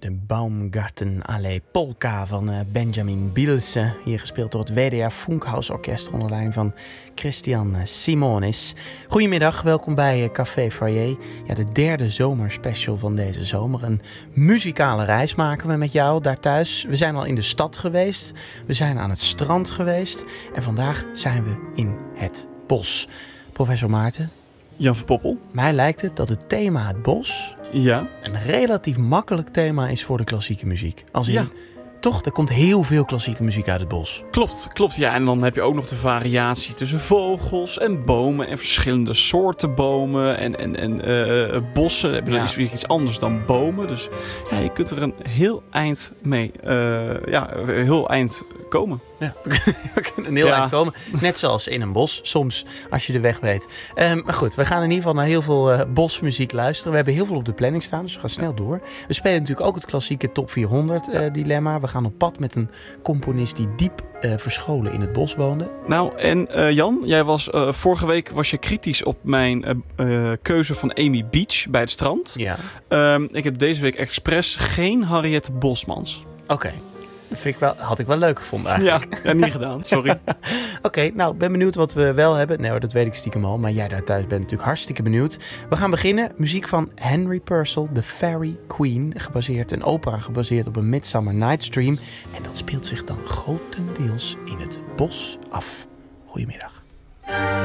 De Baumgartenallee Polka van Benjamin Bielse. Hier gespeeld door het WDR Funkhaus Orkest onder leiding van Christian Simonis. Goedemiddag, welkom bij Café Foyer. Ja, de derde zomerspecial van deze zomer. Een muzikale reis maken we met jou daar thuis. We zijn al in de stad geweest. We zijn aan het strand geweest. En vandaag zijn we in het bos. Professor Maarten. Jan van Poppel. Mij lijkt het dat het thema het bos een relatief makkelijk thema is voor de klassieke muziek. Als in, toch, er komt heel veel klassieke muziek uit het bos. Klopt. Ja, en dan heb je ook nog de variatie tussen vogels en bomen en verschillende soorten bomen en bossen. Dat is weer iets anders dan bomen. Dus ja, je kunt er een heel eind mee, heel eind komen. Ja, we kunnen een heel eind komen. Net zoals in een bos, soms, als je de weg weet. Maar goed, we gaan in ieder geval naar heel veel bosmuziek luisteren. We hebben heel veel op de planning staan, dus we gaan snel door. We spelen natuurlijk ook het klassieke Top 400 dilemma. We gaan op pad met een componist die diep verscholen in het bos woonde. Nou, en Jan, jij was vorige week kritisch op mijn keuze van Amy Beach bij het strand. Ja. Ik heb deze week expres geen Harriet Bosmans. Oké. Had ik wel leuk gevonden eigenlijk. Ja, niet gedaan, sorry. Oké, nou, ben benieuwd wat we wel hebben. Nee, dat weet ik stiekem al, maar jij daar thuis bent natuurlijk hartstikke benieuwd. We gaan beginnen. Muziek van Henry Purcell, The Fairy Queen. Een opera gebaseerd op een Midsummer Night's Dream. En dat speelt zich dan grotendeels in het bos af. Goedemiddag.